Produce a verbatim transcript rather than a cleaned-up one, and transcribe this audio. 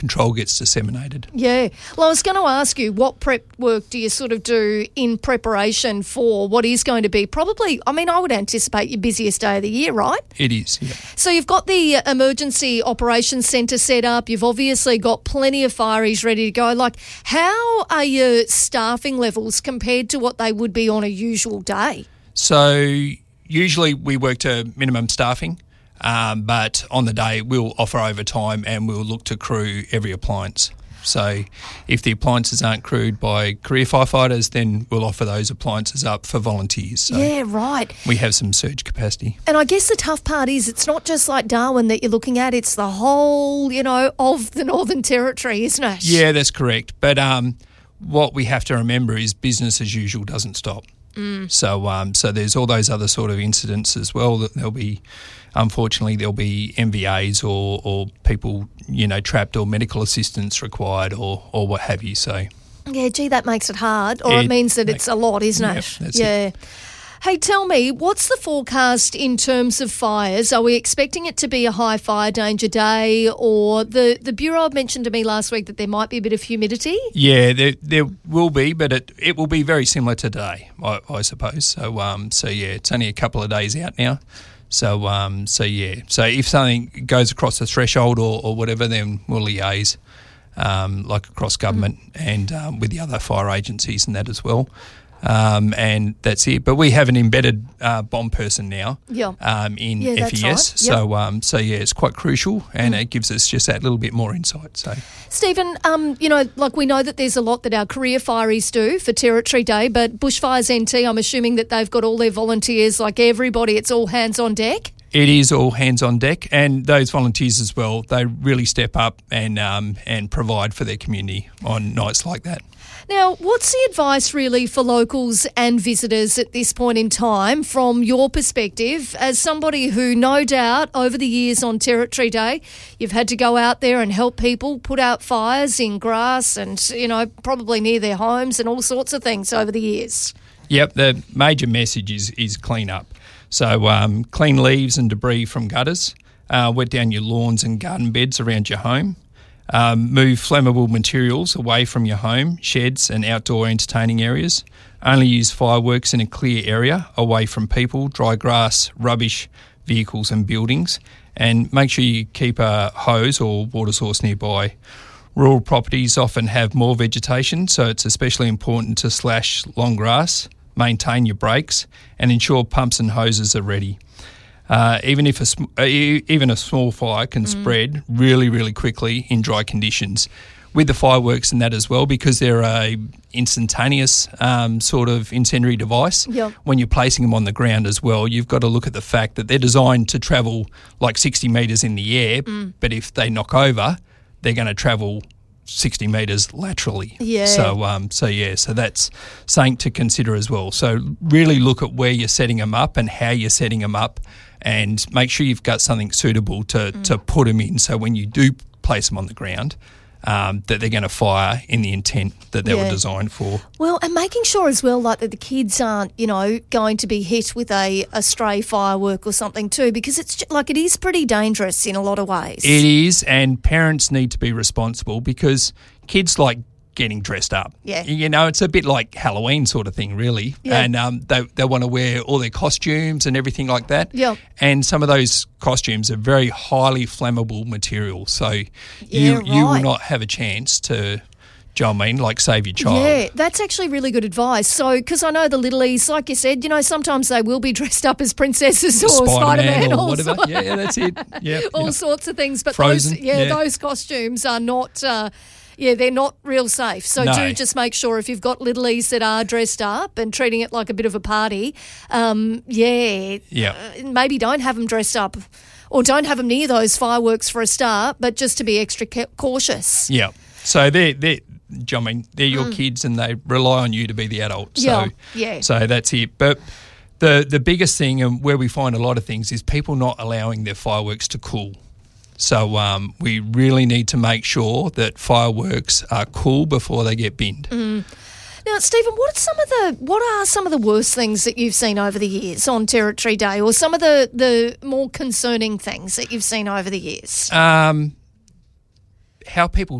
control gets disseminated. Yeah. Well, I was going to ask you, what prep work do you sort of do in preparation for what is going to be probably, I mean, I would anticipate your busiest day of the year, right? It is, yeah. So you've got the Emergency Operations Centre set up. You've obviously got plenty of fireys ready to go. Like, how are your staffing levels compared to what they would be on a usual day? So usually we work to minimum staffing. Um, but on the day, we'll offer overtime and we'll look to crew every appliance. So if the appliances aren't crewed by career firefighters, then we'll offer those appliances up for volunteers. So yeah, right. We have some surge capacity. And I guess the tough part is it's not just like Darwin that you're looking at, it's the whole, you know, of the Northern Territory, isn't it? Yeah, that's correct. But um, what we have to remember is business as usual doesn't stop. Mm. So um, so there's all those other sort of incidents as well that there'll be, unfortunately, there'll be M V As or, or people, you know, trapped or medical assistance required or, or what have you. So yeah, gee, that makes it hard, or it, it means that it's a lot, isn't yeah, it? That's yeah. it. Hey, tell me, what's the forecast in terms of fires? Are we expecting it to be a high fire danger day, or the, the Bureau mentioned to me last week that there might be a bit of humidity? Yeah, there there will be, but it, it will be very similar to today, I, I suppose. So um so yeah, it's only a couple of days out now. So um so yeah, so if something goes across the threshold or, or whatever, then we'll liaise um like across government mm. and um, with the other fire agencies and that as well. Um, and that's it. But we have an embedded uh, bomb person now yeah. um, in yeah, F E S. That's right. So, yep. um, so yeah, it's quite crucial, and mm. it gives us just that little bit more insight. So, Stephen, um, you know, like we know that there's a lot that our career fireys do for Territory Day, but Bushfires N T, I'm assuming that they've got all their volunteers, like everybody, it's all hands on deck? It is all hands on deck, and those volunteers as well, they really step up and um, and provide for their community on nights like that. Now, what's the advice really for locals and visitors at this point in time from your perspective as somebody who no doubt over the years on Territory Day, you've had to go out there and help people put out fires in grass and, you know, probably near their homes and all sorts of things over the years? Yep, the major message is, is clean up. So um, clean leaves and debris from gutters, uh, wet down your lawns and garden beds around your home. Um, move flammable materials away from your home, sheds and outdoor entertaining areas. Only use fireworks in a clear area, away from people, dry grass, rubbish, vehicles and buildings. And make sure you keep a hose or water source nearby. Rural properties often have more vegetation, so it's especially important to slash long grass, maintain your breaks and ensure pumps and hoses are ready. Uh, even if a sm- uh, even a small fire can mm. spread really, really quickly in dry conditions. With the fireworks and that as well, because they're a instantaneous um, sort of incendiary device. Yep. When you're placing them on the ground as well, you've got to look at the fact that they're designed to travel like sixty metres in the air, mm. but if they knock over, they're going to travel sixty metres laterally. Yeah. So, um, so yeah, so that's something to consider as well. So really look at where you're setting them up and how you're setting them up, and make sure you've got something suitable to, mm. to put them in, so when you do place them on the ground, um, that they're going to fire in the intent that they yeah. were designed for. Well, and making sure as well, like, that the kids aren't, you know, going to be hit with a, a stray firework or something too, because it's just, like, it is pretty dangerous in a lot of ways. It is, and parents need to be responsible because kids like getting dressed up. Yeah. You know, it's a bit like Halloween sort of thing, really. Yeah. And um, they they want to wear all their costumes and everything like that. Yeah. And some of those costumes are very highly flammable material. So Yeah, you right. you will not have a chance to, do you know what I mean, like save your child. Yeah, that's actually really good advice. So, because I know the littlies, like you said, you know, sometimes they will be dressed up as princesses or Spider-Man, Spider-Man or all whatever. sort- Yeah, that's it. Yeah, all yeah. sorts of things. But Frozen, those, yeah, yeah. those costumes are not... Uh, Yeah, they're not real safe. So No. do just make sure if you've got littlies that are dressed up and treating it like a bit of a party, um, yeah, Yeah. uh, maybe don't have them dressed up or don't have them near those fireworks for a start, but just to be extra ca- cautious. Yeah. So they're, they're, do you know what I mean, they're your Mm. kids and they rely on you to be the adult. So, Yeah, yeah. So that's it. But the the biggest thing, and where we find a lot of things, is people not allowing their fireworks to cool. So um, we really need to make sure that fireworks are cool before they get binned. Mm. Now, Stephen, what are some of the what are some of the worst things that you've seen over the years on Territory Day, or some of the, the more concerning things that you've seen over the years? Um, how people